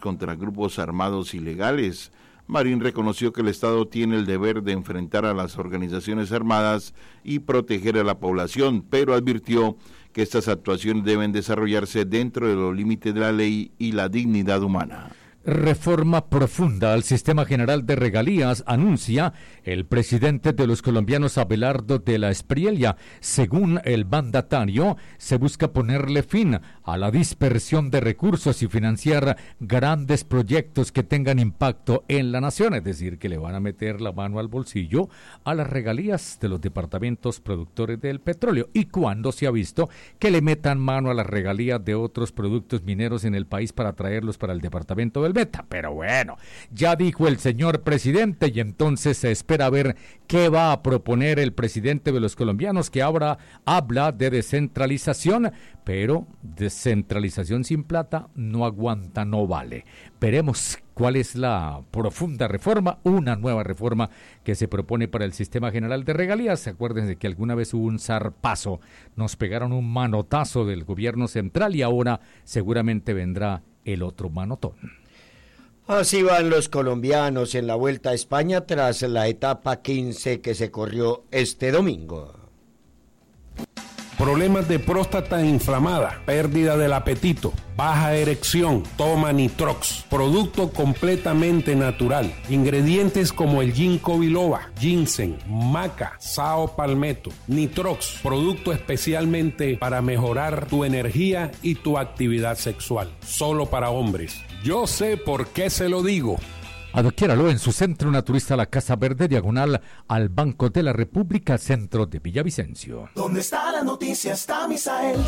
contra grupos armados ilegales. Marín reconoció que el Estado tiene el deber de enfrentar a las organizaciones armadas y proteger a la población, pero advirtió que estas actuaciones deben desarrollarse dentro de los límites de la ley y la dignidad humana. Reforma profunda al sistema general de regalías, anuncia el presidente de los colombianos, Abelardo de la Espriella. Según el mandatario, se busca ponerle fin a la dispersión de recursos y financiar grandes proyectos que tengan impacto en la nación, es decir, que le van a meter la mano al bolsillo a las regalías de los departamentos productores del petróleo. ¿Y cuándo se ha visto que le metan mano a las regalías de otros productos mineros en el país para traerlos para el departamento del Meta? Pero bueno, ya dijo el señor presidente y entonces se espera ver qué va a proponer el presidente de los colombianos, que ahora habla de descentralización, pero descentralización sin plata no aguanta, no vale. Veremos cuál es la profunda reforma, una nueva reforma que se propone para el sistema general de regalías. Acuérdense que alguna vez hubo un zarpazo, nos pegaron un manotazo del gobierno central y ahora seguramente vendrá el otro manotón. Así van los colombianos en la Vuelta a España tras la etapa 15 que se corrió este domingo. Problemas de próstata inflamada, pérdida del apetito, baja erección, toma Nitrox, producto completamente natural. Ingredientes como el ginkgo biloba, ginseng, maca, sao palmetto. Nitrox, producto especialmente para mejorar tu energía y tu actividad sexual, solo para hombres. Yo sé por qué se lo digo. Adquiéralo en su centro naturista La Casa Verde, diagonal al Banco de la República, centro de Villavicencio. ¿Dónde está la noticia? Está Misael.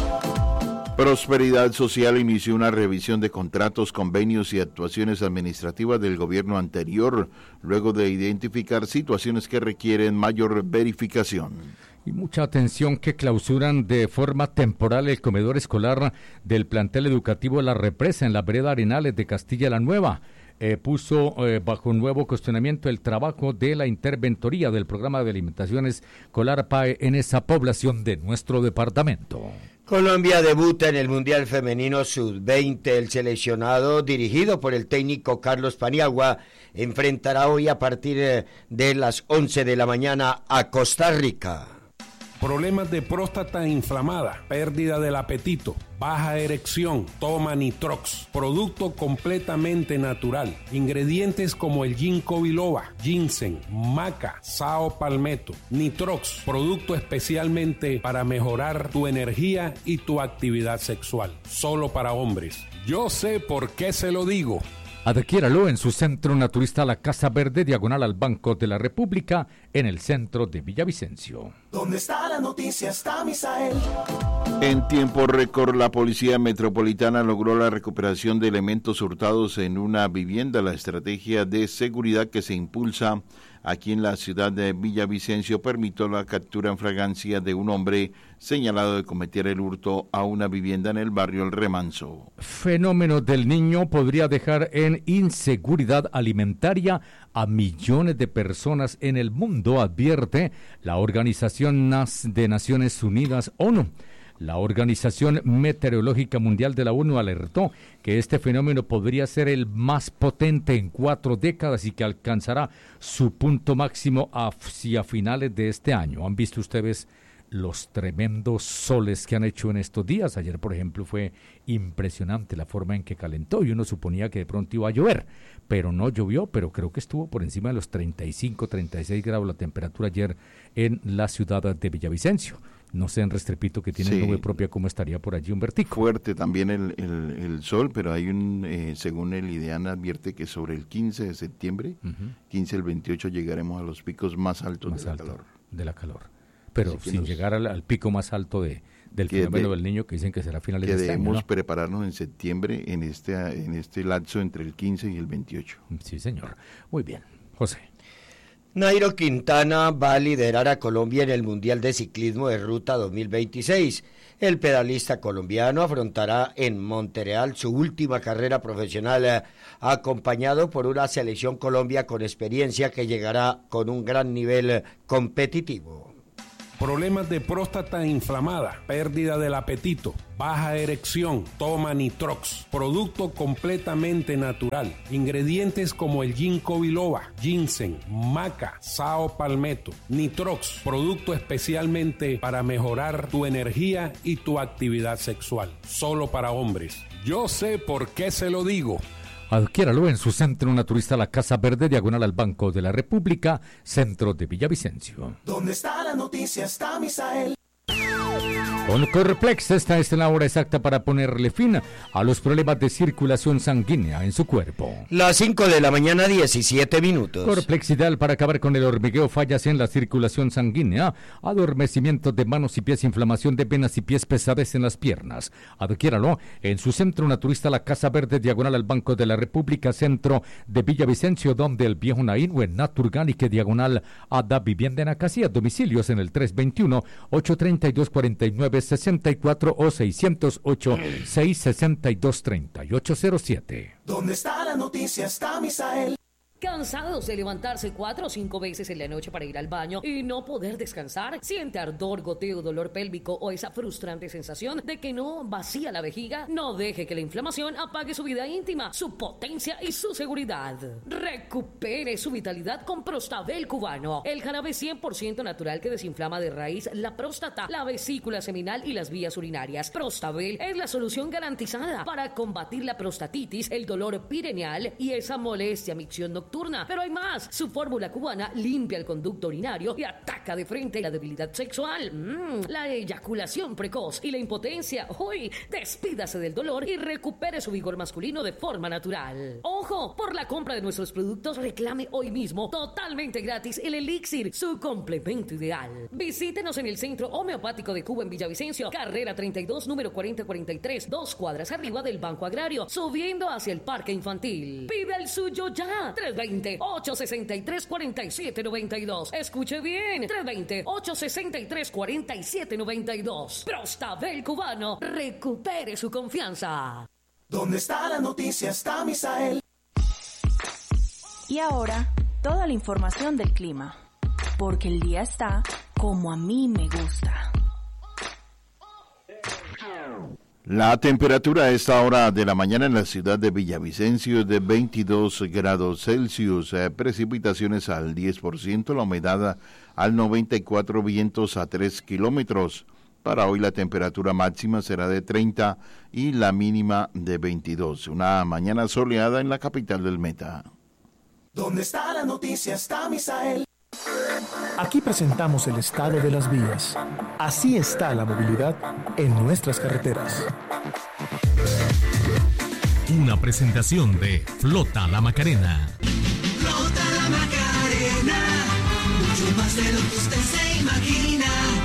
Prosperidad Social inició una revisión de contratos, convenios y actuaciones administrativas del gobierno anterior, luego de identificar situaciones que requieren mayor verificación. Y mucha atención, que clausuran de forma temporal el comedor escolar del plantel educativo La Represa en la vereda Arenales de Castilla la Nueva. Puso bajo un nuevo cuestionamiento el trabajo de la interventoría del programa de alimentación escolar PAE en esa población de nuestro departamento. Colombia debuta en el Mundial Femenino Sub-20. El seleccionado, dirigido por el técnico Carlos Paniagua, enfrentará hoy a partir de las 11 de la mañana a Costa Rica. Problemas de próstata inflamada, pérdida del apetito, baja erección, toma Nitrox, producto completamente natural. Ingredientes como el ginkgo biloba, ginseng, maca, sao palmetto. Nitrox, producto especialmente para mejorar tu energía y tu actividad sexual, solo para hombres. Yo sé por qué se lo digo. Adquiéralo en su centro naturista La Casa Verde, diagonal al Banco de la República, en el centro de Villavicencio. ¿Dónde está la noticia? Está Misael. En tiempo récord, la Policía Metropolitana logró la recuperación de elementos hurtados en una vivienda. La estrategia de seguridad que se impulsa aquí en la ciudad de Villavicencio permitió la captura en flagrancia de un hombre señalado de cometer el hurto a una vivienda en el barrio El Remanso. Fenómeno del Niño podría dejar en inseguridad alimentaria a millones de personas en el mundo, advierte la Organización de Naciones Unidas, ONU. La Organización Meteorológica Mundial de la ONU alertó que este fenómeno podría ser el más potente en 4 décadas y que alcanzará su punto máximo hacia finales de este año. ¿Han visto ustedes los tremendos soles que han hecho en estos días? Ayer, por ejemplo, fue impresionante la forma en que calentó y uno suponía que de pronto iba a llover, pero no llovió, pero creo que estuvo por encima de los 35, 36 grados la temperatura ayer en la ciudad de Villavicencio. No sé, en Restrepo, que tiene nube propia, cómo estaría por allí, Humbertico. Fuerte también el sol, pero hay según el IDEAN advierte que sobre el 15 de septiembre, 15 al 28, llegaremos a los picos más altos de la calor. Pero sin llegar al pico más alto del fenómeno del Niño, que dicen que será finales de este año, ¿no? Debemos prepararnos en septiembre, en este lapso entre el 15 y el 28. Sí, señor. Muy bien. José. Nairo Quintana va a liderar a Colombia en el Mundial de Ciclismo de Ruta 2026. El pedalista colombiano afrontará en Montreal su última carrera profesional, acompañado por una selección Colombia con experiencia que llegará con un gran nivel competitivo. problemas de próstata inflamada, pérdida del apetito, baja erección, toma Nitrox, producto completamente natural. Ingredientes como el ginkgo biloba, ginseng, maca, sao palmetto. Nitrox, producto especialmente para mejorar tu energía y tu actividad sexual. Solo para hombres. Yo sé por qué se lo digo. Adquiéralo en su centro naturista La Casa Verde, diagonal al Banco de la República, centro de Villavicencio. ¿Dónde está la noticia? Está Misael. Con Corplex, esta es la hora exacta para ponerle fin a los problemas de circulación sanguínea en su cuerpo. Las 5 de la mañana, 17 minutos. Corplex, ideal para acabar con el hormigueo, fallas en la circulación sanguínea, adormecimiento de manos y pies, inflamación de venas y pies, pesadez en las piernas. Adquiéralo en su centro naturista La Casa Verde, diagonal al Banco de la República, centro de Villavicencio, donde el viejo Naín o en Naturgálique, diagonal a Da Vivienda en Acacía. Domicilios en el 321-832-4964 o 608-662-3807. ¿Dónde está la noticia? Está Misael. ¿Cansados de levantarse 4 o 5 veces en la noche para ir al baño y no poder descansar? ¿Siente ardor, goteo, dolor pélvico o esa frustrante sensación de que no vacía la vejiga? No deje que la inflamación apague su vida íntima, su potencia y su seguridad. Recupere su vitalidad con Prostabel cubano, el jarabe 100% natural que desinflama de raíz la próstata, la vesícula seminal y las vías urinarias. Prostabel es la solución garantizada para combatir la prostatitis, el dolor pireneal y esa molestia micción nocturna. Pero hay más. Su fórmula cubana limpia el conducto urinario y ataca de frente la debilidad sexual, la eyaculación precoz y la impotencia. ¡Uy! Despídase del dolor y recupere su vigor masculino de forma natural. ¡Ojo! Por la compra de nuestros productos, reclame hoy mismo totalmente gratis el Elixir, su complemento ideal. Visítenos en el Centro Homeopático de Cuba en Villavicencio, carrera 32, número 4043, 2 cuadras arriba del Banco Agrario, subiendo hacia el Parque Infantil. Pide el suyo ya. 320-863-4792. Escuche bien. 320-863-4792. Prostabel cubano. Recupere su confianza. ¿Dónde está la noticia? Está Misael. Y ahora, toda la información del clima. Porque el día está como a mí me gusta. La temperatura a esta hora de la mañana en la ciudad de Villavicencio es de 22 grados Celsius, precipitaciones al 10%, la humedad al 94%, vientos a 3 kilómetros. Para hoy la temperatura máxima será de 30 y la mínima de 22. Una mañana soleada en la capital del Meta. ¿Dónde está la noticia? Está Misael. Aquí presentamos el estado de las vías. Así está la movilidad en nuestras carreteras. Una presentación de Flota La Macarena. Flota La Macarena, mucho más de lo que usted se imagina.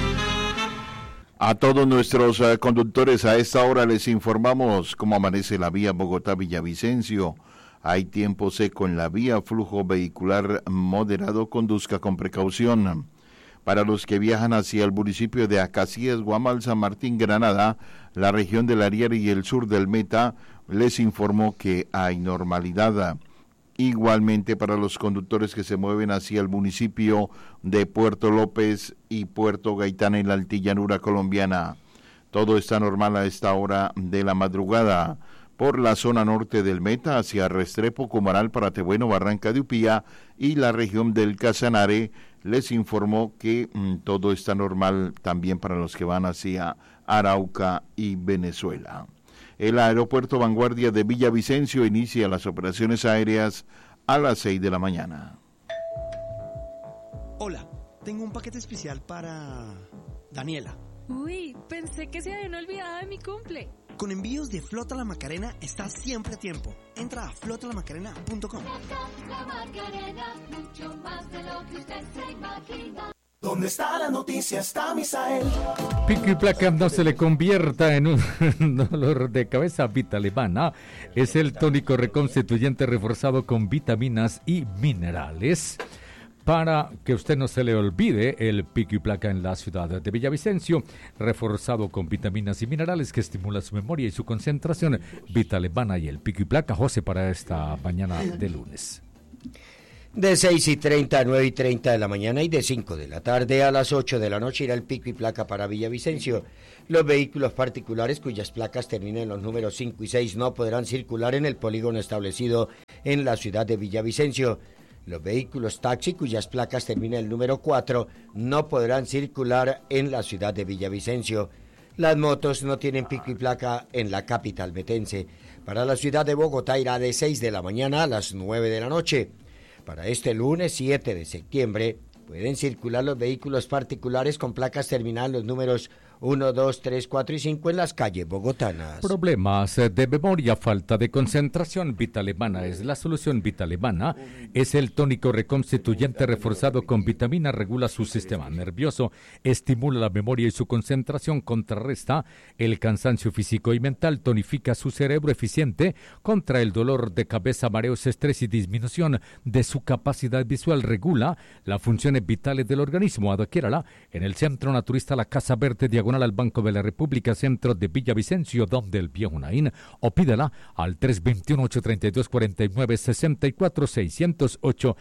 A todos nuestros conductores, a esta hora les informamos cómo amanece la vía Bogotá-Villavicencio. Hay tiempo seco en la vía, flujo vehicular moderado, conduzca con precaución. Para los que viajan hacia el municipio de Acacías, Guamal, San Martín, Granada, la región del Ariari y el sur del Meta, les informó que hay normalidad. Igualmente para los conductores que se mueven hacia el municipio de Puerto López y Puerto Gaitán en la altillanura colombiana. Todo está normal a esta hora de la madrugada. Por la zona norte del Meta, hacia Restrepo, Cumaral, Paratebueno, Barranca de Upía y la región del Casanare, les informó que todo está normal también para los que van hacia Arauca y Venezuela. El aeropuerto Vanguardia de Villavicencio inicia las operaciones aéreas a las 6 de la mañana. Hola, tengo un paquete especial para Daniela. Uy, pensé que se habían olvidado de mi cumple. Con envíos de Flota La Macarena estás siempre a tiempo. Entra a flotalamacarena.com. Flota La Macarena, mucho más de lo que usted se imagina. ¿Dónde está la noticia? Está Misael. Pico y placa no se le convierta en un dolor de cabeza. Vitalevana es el tónico reconstituyente reforzado con vitaminas y minerales. Para que usted no se le olvide, el pico y placa en la ciudad de Villavicencio, reforzado con vitaminas y minerales que estimula su memoria y su concentración. Vitalevana y el pico y placa. José, para esta mañana de lunes. De 6:30 a 9:30 de la mañana y de 5 de la tarde a las 8 de la noche irá el pico y placa para Villavicencio. Los vehículos particulares cuyas placas terminen en los números 5 y 6 no podrán circular en el polígono establecido en la ciudad de Villavicencio. Los vehículos taxi cuyas placas terminen en el número 4 no podrán circular en la ciudad de Villavicencio. Las motos no tienen pico y placa en la capital metense. Para la ciudad de Bogotá irá de 6 de la mañana a las 9 de la noche. Para este lunes 7 de septiembre pueden circular los vehículos particulares con placas terminadas en los números 1, 2, 3, 4 y 5 en las calles bogotanas. Problemas de memoria, falta de concentración. Vitalemana es la solución. Vitalemana es el tónico reconstituyente reforzado con vitamina, regula su sistema nervioso, estimula la memoria y su concentración, contrarresta el cansancio físico y mental, tonifica su cerebro eficiente contra el dolor de cabeza, mareos, estrés y disminución de su capacidad visual, regula las funciones vitales del organismo. Adquiérala en el Centro Naturista La Casa Verde, diagonal al Banco de la República, centro de Villavicencio, donde el viejo Naín, o pídala al 321-832-4964,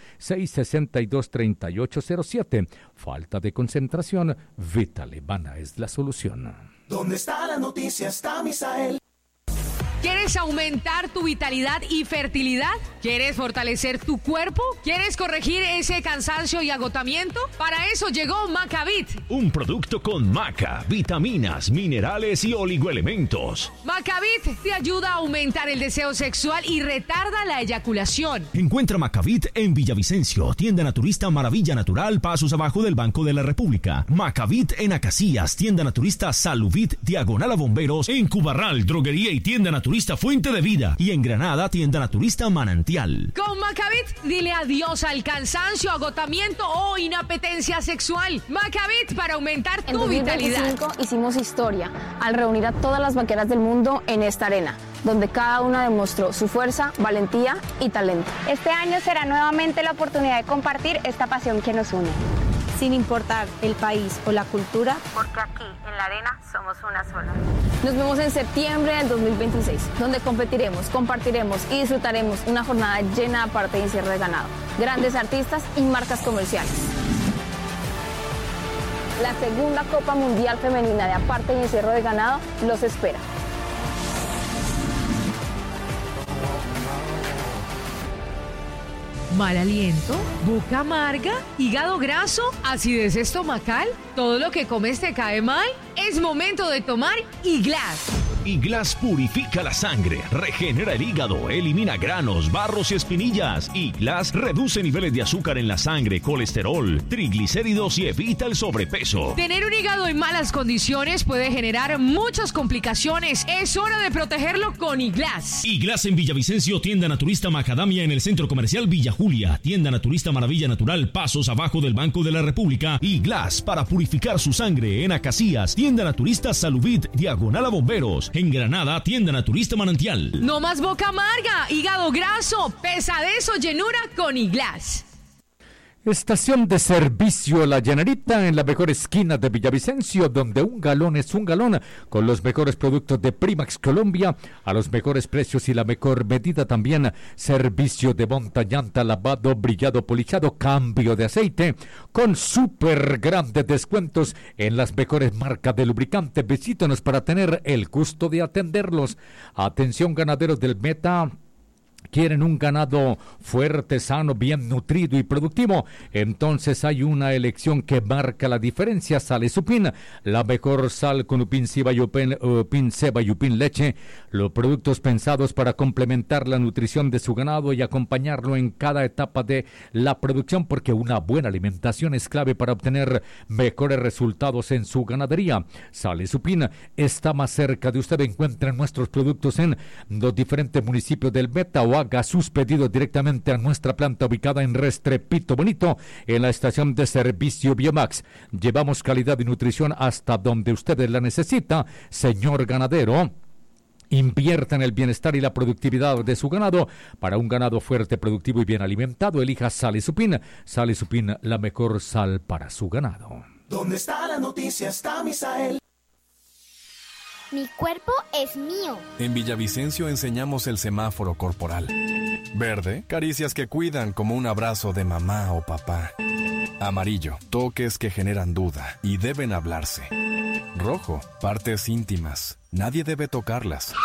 608-662-3807. Falta de concentración, Vitalemana es la solución. ¿Dónde está la noticia? Está Misael. ¿Quieres aumentar tu vitalidad y fertilidad? ¿Quieres fortalecer tu cuerpo? ¿Quieres corregir ese cansancio y agotamiento? Para eso llegó Macavit. Un producto con maca, vitaminas, minerales y oligoelementos. Macavit te ayuda a aumentar el deseo sexual y retarda la eyaculación. Encuentra Macavit en Villavicencio, tienda naturista Maravilla Natural, pasos abajo del Banco de la República. Macavit en Acacias, tienda naturista Saluvit, diagonal a Bomberos. En Cubarral, droguería y tienda naturista Fuente de Vida, y en Granada, tienda naturista Manantial. Con Macavit, dile adiós al cansancio, agotamiento o inapetencia sexual. Macavit para aumentar tu vitalidad. En 2025 hicimos historia al reunir a todas las vaqueras del mundo en esta arena, donde cada una demostró su fuerza, valentía y talento. Este año será nuevamente la oportunidad de compartir esta pasión que nos une. Sin importar el país o la cultura, porque aquí en la arena somos una sola. Nos vemos en septiembre del 2026, donde competiremos, compartiremos y disfrutaremos una jornada llena de aparte y encierro de ganado, grandes artistas y marcas comerciales. La segunda Copa Mundial Femenina de aparte y encierro de ganado los espera. Mal aliento, boca amarga, hígado graso, acidez estomacal, todo lo que comes te cae mal. Es momento de tomar Iglas. Iglas purifica la sangre, regenera el hígado, elimina granos, barros y espinillas. Iglas reduce niveles de azúcar en la sangre, colesterol, triglicéridos y evita el sobrepeso. Tener un hígado en malas condiciones puede generar muchas complicaciones. Es hora de protegerlo con Iglas. Iglas en Villavicencio, tienda naturista Macadamia en el Centro Comercial Villa Julia, tienda naturista Maravilla Natural, pasos abajo del Banco de la República. Iglas para purificar su sangre en Acacias, tienda naturista Saluvit, diagonal a Bomberos. En Granada, tienda naturista Manantial. No más boca amarga, hígado graso, pesadez o llenura con Iglas. Estación de servicio La Llanerita, en la mejor esquina de Villavicencio, donde un galón es un galón, con los mejores productos de Primax Colombia, a los mejores precios y la mejor medida también. Servicio de monta, llanta, lavado, brillado, polizado, cambio de aceite, con súper grandes descuentos en las mejores marcas de lubricante. Visítenos para tener el gusto de atenderlos. Atención, ganaderos del Meta. ¿Quieren un ganado fuerte, sano, bien nutrido y productivo? Entonces hay una elección que marca la diferencia. Sale Supin, la mejor sal con Upin Ceba y Upin Ceba y Upin Leche. Los productos pensados para complementar la nutrición de su ganado y acompañarlo en cada etapa de la producción, porque una buena alimentación es clave para obtener mejores resultados en su ganadería. Sale Supin está más cerca de usted. Encuentra nuestros productos en los diferentes municipios del Meta o haga sus pedidos directamente a nuestra planta ubicada en Restrepito Bonito, en la estación de servicio Biomax. Llevamos calidad y nutrición hasta donde ustedes la necesita, señor ganadero. Invierta en el bienestar y la productividad de su ganado. Para un ganado fuerte, productivo y bien alimentado, elija Sal y Supin. Sal y Supin, la mejor sal para su ganado. ¿Dónde está la noticia? Está Misael. Mi cuerpo es mío. En Villavicencio enseñamos el semáforo corporal. Verde, caricias que cuidan como un abrazo de mamá o papá. Amarillo, toques que generan duda y deben hablarse. Rojo, partes íntimas. Nadie debe tocarlas.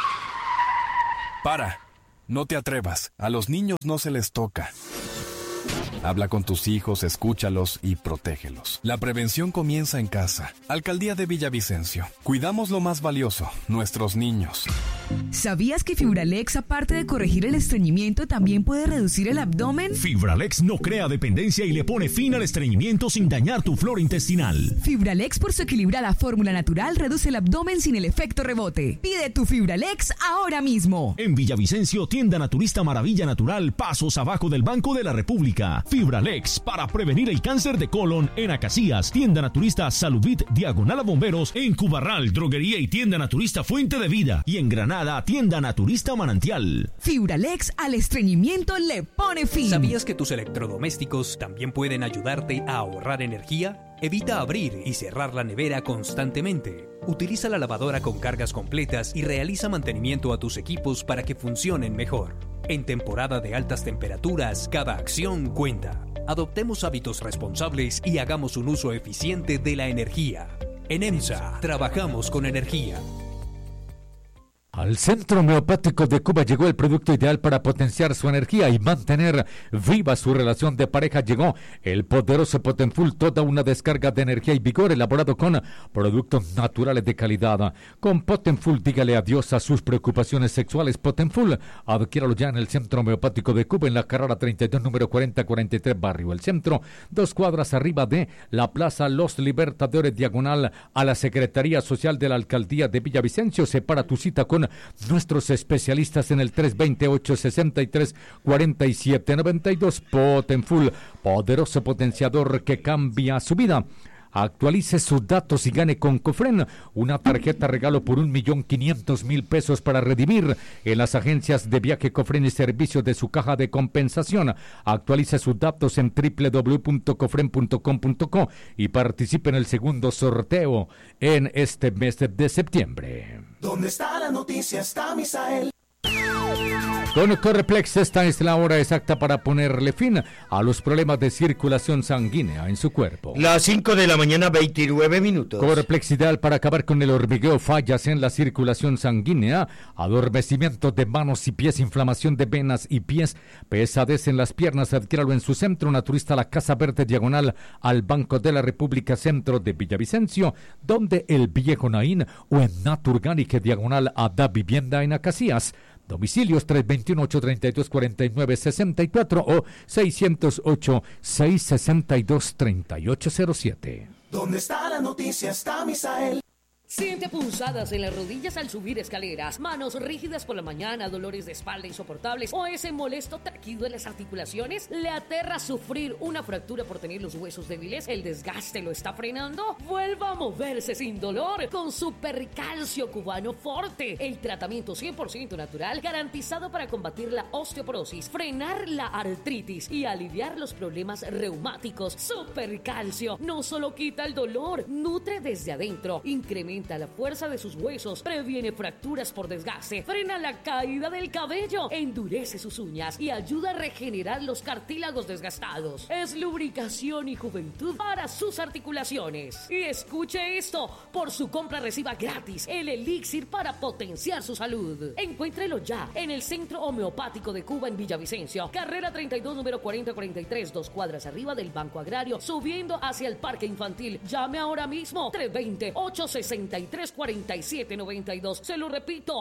¡Para! No te atrevas. A los niños no se les toca. Habla con tus hijos, escúchalos y protégelos. La prevención comienza en casa. Alcaldía de Villavicencio. Cuidamos lo más valioso, nuestros niños. ¿Sabías que Fibralex, aparte de corregir el estreñimiento, también puede reducir el abdomen? Fibralex no crea dependencia y le pone fin al estreñimiento sin dañar tu flora intestinal. Fibralex, por su equilibrada fórmula natural, reduce el abdomen sin el efecto rebote. Pide tu Fibralex ahora mismo. En Villavicencio, tienda naturista Maravilla Natural, pasos abajo del Banco de la República. Fibralex, para prevenir el cáncer de colon. En Acacias, tienda naturista Saluvit, diagonal a Bomberos. En Cubarral, droguería y tienda naturista Fuente de Vida. Y en Granada, tienda naturista Manantial. Fibralex al estreñimiento le pone fin. ¿Sabías que tus electrodomésticos también pueden ayudarte a ahorrar energía? Evita abrir y cerrar la nevera constantemente. Utiliza la lavadora con cargas completas y realiza mantenimiento a tus equipos para que funcionen mejor. En temporada de altas temperaturas, cada acción cuenta. Adoptemos hábitos responsables y hagamos un uso eficiente de la energía. En EMSA, trabajamos con energía. Al Centro Homeopático de Cuba llegó el producto ideal para potenciar su energía y mantener viva su relación de pareja. Llegó el poderoso Potenfull, toda una descarga de energía y vigor elaborado con productos naturales de calidad. Con Potenfull, dígale adiós a sus preocupaciones sexuales. Potenfull, adquiéralo ya en el Centro Homeopático de Cuba, en la carrera 32, número 4043, Barrio El Centro, 2 cuadras arriba de la Plaza Los Libertadores, diagonal a la Secretaría Social de la Alcaldía de Villavicencio. Separa tu cita con nuestros especialistas en el 328-63-4792. Potenfull, poderoso potenciador que cambia su vida. Actualice sus datos y gane con Cofren una tarjeta regalo por 1.500.000 pesos para redimir en las agencias de viaje Cofren y servicios de su caja de compensación. Actualice sus datos en www.cofren.com.co y participe en el segundo sorteo en este mes de septiembre. ¿Dónde está la noticia? Está Misael. Con Correplex, esta es la hora exacta para ponerle fin a los problemas de circulación sanguínea en su cuerpo. Las 5 de la mañana, 29 minutos. Correplex, ideal para acabar con el hormigueo, fallas en la circulación sanguínea, adormecimiento de manos y pies, inflamación de venas y pies, pesadez en las piernas. Adquiéralo en su centro naturista, la Casa Verde, diagonal al Banco de la República, centro de Villavicencio, donde el Viejo Naín, o en Naturgánique, diagonal a Da Vivienda en Acacias. Domicilios 321-3249-64 o 608-662-3807. ¿Dónde está la noticia? Está Misael. Siente punzadas en las rodillas al subir escaleras, manos rígidas por la mañana, dolores de espalda insoportables o ese molesto taquido en las articulaciones. ¿Le aterra sufrir una fractura por tener los huesos débiles? ¿El desgaste lo está frenando? Vuelva a moverse sin dolor con Supercalcio Cubano Forte, el tratamiento 100% natural garantizado para combatir la osteoporosis, frenar la artritis y aliviar los problemas reumáticos. Supercalcio no solo quita el dolor, nutre desde adentro, incrementa la fuerza de sus huesos, previene fracturas por desgaste, frena la caída del cabello, endurece sus uñas y ayuda a regenerar los cartílagos desgastados. Es lubricación y juventud para sus articulaciones. Y escuche esto, por su compra reciba gratis el elixir para potenciar su salud. Encuéntrelo ya en el Centro Homeopático de Cuba en Villavicencio, carrera 32, número 4043, 2 cuadras arriba del Banco Agrario, subiendo hacia el Parque Infantil. Llame ahora mismo, 320-863-4792. Se lo repito,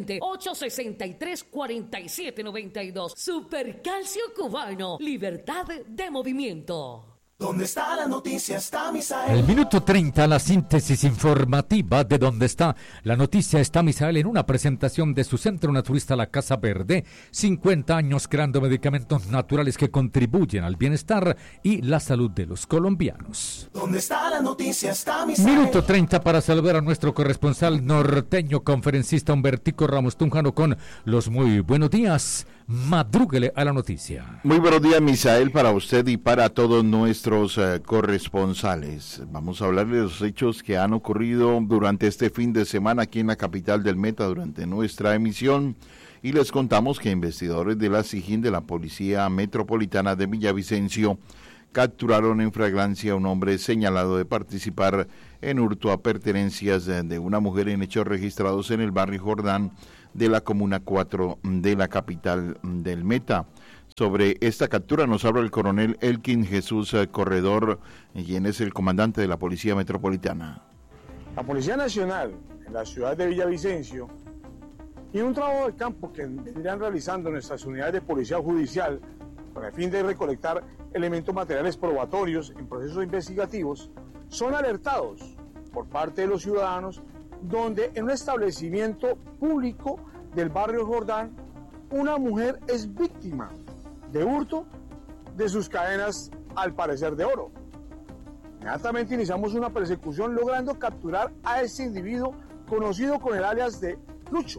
320-863-4792. Supercalcio Cubano, libertad de movimiento. ¿Dónde está la noticia? Está Misael. El minuto 30, la síntesis informativa de Dónde está la noticia. Está Misael en una presentación de su centro naturista La Casa Verde. 50 años creando medicamentos naturales que contribuyen al bienestar y la salud de los colombianos. ¿Dónde está la noticia? Está Misael. Minuto 30 para saludar a nuestro corresponsal norteño, conferencista Humbertico Ramos Tunjano con los muy buenos días Madrúguele a la noticia. Muy buenos días, Misael, para usted y para todos nuestros corresponsales. Vamos a hablar de los hechos que han ocurrido durante este fin de semana aquí en la capital del Meta durante nuestra emisión. Y les contamos que investigadores de la SIJIN de la Policía Metropolitana de Villavicencio capturaron en flagrancia a un hombre señalado de participar en hurto a pertenencias de una mujer en hechos registrados en el barrio Jordán de la Comuna 4 de la capital del Meta. Sobre esta captura nos habla el coronel Elkin Jesús Corredor, quien es el comandante de la Policía Metropolitana. La Policía Nacional en la ciudad de Villavicencio y un trabajo de campo que vendrían realizando nuestras unidades de policía judicial con el fin de recolectar elementos materiales probatorios en procesos investigativos, son alertados por parte de los ciudadanos donde en un establecimiento público del barrio Jordán, una mujer es víctima de hurto de sus cadenas, al parecer de oro. Inmediatamente iniciamos una persecución logrando capturar a este individuo conocido con el alias de Lucho,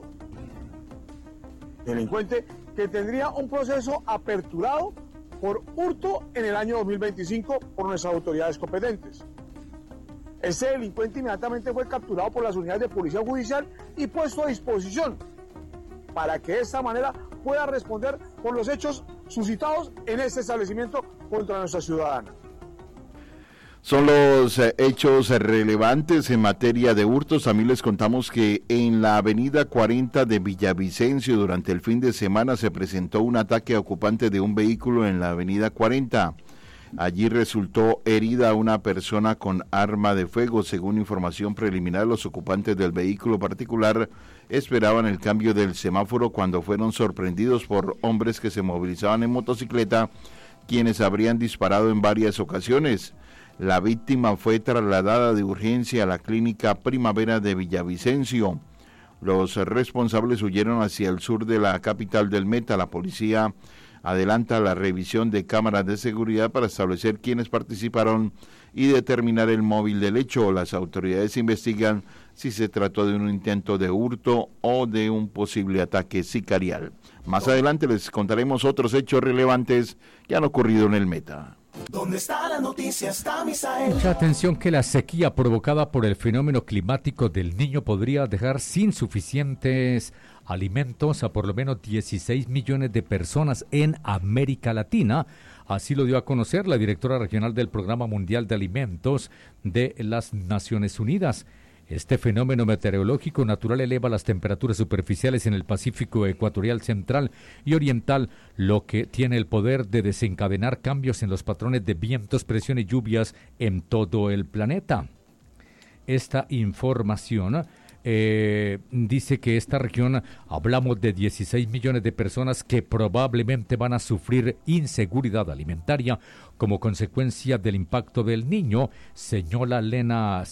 delincuente que tendría un proceso aperturado por hurto en el año 2025 por nuestras autoridades competentes. Ese delincuente inmediatamente fue capturado por las unidades de policía judicial y puesto a disposición para que de esta manera pueda responder por los hechos suscitados en este establecimiento contra nuestra ciudadana. Son los hechos relevantes en materia de hurtos. También les contamos que en la avenida 40 de Villavicencio durante el fin de semana se presentó un ataque a ocupantes de un vehículo en la avenida 40. Allí resultó herida una persona con arma de fuego. Según información preliminar, los ocupantes del vehículo particular esperaban el cambio del semáforo cuando fueron sorprendidos por hombres que se movilizaban en motocicleta, quienes habrían disparado en varias ocasiones. La víctima fue trasladada de urgencia a la clínica Primavera de Villavicencio. Los responsables huyeron hacia el sur de la capital del Meta. La policía adelanta la revisión de cámaras de seguridad para establecer quiénes participaron y determinar el móvil del hecho. Las autoridades investigan si se trató de un intento de hurto o de un posible ataque sicarial. Más adelante les contaremos otros hechos relevantes que han ocurrido en el Meta. ¿Dónde está la noticia? Está Misael. Mucha atención que la sequía provocada por el fenómeno climático del Niño podría dejar sin suficientes alimentos a por lo menos 16 millones de personas en América Latina. Así lo dio a conocer la directora regional del Programa Mundial de Alimentos de las Naciones Unidas. Este fenómeno meteorológico natural eleva las temperaturas superficiales en el Pacífico ecuatorial central y oriental, lo que tiene el poder de desencadenar cambios en los patrones de vientos, presión y lluvias en todo el planeta. Esta información dice que esta región, hablamos de 16 millones de personas que probablemente van a sufrir inseguridad alimentaria como consecuencia del impacto del Niño, señala Lena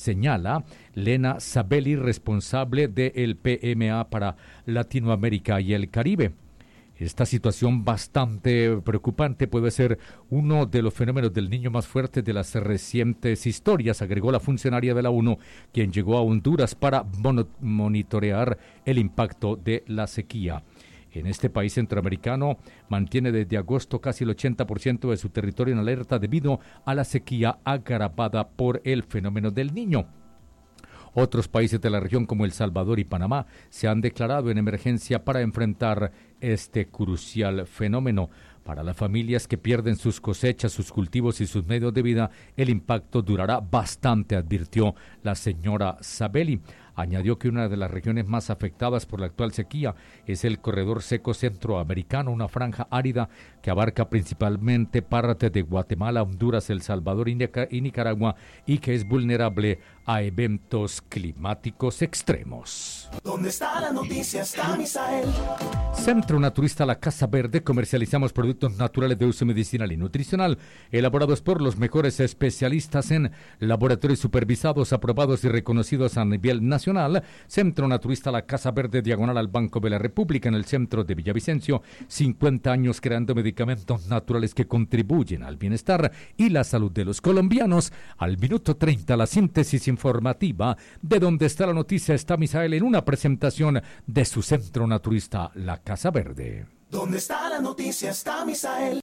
Sabelli, responsable del PMA para Latinoamérica y el Caribe. Esta situación bastante preocupante puede ser uno de los fenómenos del Niño más fuertes de las recientes historias, agregó la funcionaria de la ONU, quien llegó a Honduras para monitorear el impacto de la sequía. En este país centroamericano mantiene desde agosto casi el 80% de su territorio en alerta debido a la sequía agravada por el fenómeno del Niño. Otros países de la región como El Salvador y Panamá se han declarado en emergencia para enfrentar este crucial fenómeno. Para las familias que pierden sus cosechas, sus cultivos y sus medios de vida, el impacto durará bastante, advirtió la señora Sabelli. Añadió que una de las regiones más afectadas por la actual sequía es el corredor seco centroamericano, una franja árida que abarca principalmente partes de Guatemala, Honduras, El Salvador y Nicaragua, y que es vulnerable a eventos climáticos extremos. ¿Dónde está la noticia? Está Misael. Centro Naturista La Casa Verde. Comercializamos productos naturales de uso medicinal y nutricional, elaborados por los mejores especialistas en laboratorios supervisados, aprobados y reconocidos a nivel nacional. Centro Naturista La Casa Verde, diagonal al Banco de la República, en el centro de Villavicencio. 50 años creando medicamentos naturales que contribuyen al bienestar y la salud de los colombianos. Al minuto 30, la síntesis informativa de Donde está la noticia está Misael en una presentación de su Centro Naturista La Casa Verde. Donde está la noticia está Misael.